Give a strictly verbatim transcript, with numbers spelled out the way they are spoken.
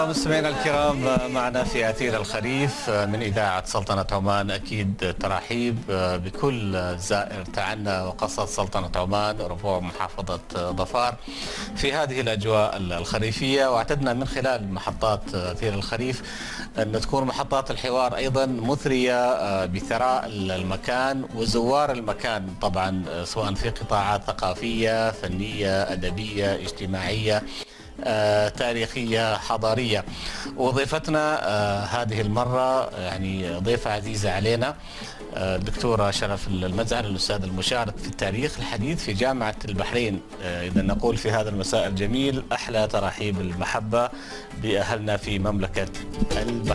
مستمعينا الكرام، معنا في أثير الخريف من إذاعة سلطنة عمان أكيد ترحيب بكل زائر تعنى وقصد سلطنة عمان ربوع محافظة ظفار في هذه الأجواء الخريفية. واعتدنا من خلال محطات أثير الخريف أن تكون محطات الحوار أيضا مثرية بثراء المكان وزوار المكان، طبعا سواء في قطاعات ثقافية، فنية، أدبية، اجتماعية، آه، تاريخية، حضارية. وضيفتنا آه، هذه المرة يعني ضيفة عزيزة علينا، آه، الدكتورة شرف المزعل، الأستاذ المشارك في التاريخ الحديث في جامعة البحرين. آه، إذا نقول في هذا المساء الجميل أحلى تراحيب المحبة بأهلنا في مملكة البحرين.